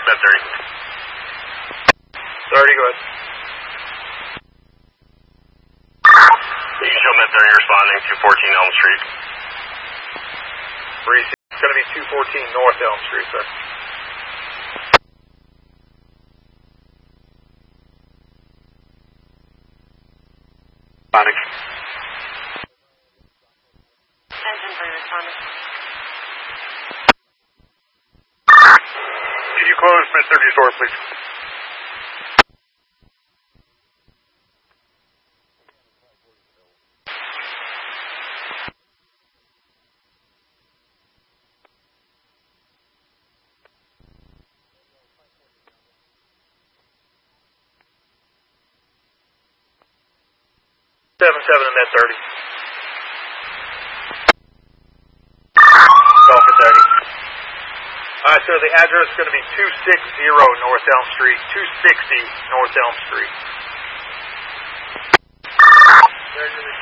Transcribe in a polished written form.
Med 30. 30, go ahead. You can show Med 30 responding to 14 Elm Street. Reese, it's going to be 214 North Elm Street, sir. Responding. Engine for your responding. Could you close Med 30's door, please? Seven and Med 30. Golf at 30. Alright, sir, the address is going to be 260 North Elm Street. 260 North Elm Street. There's your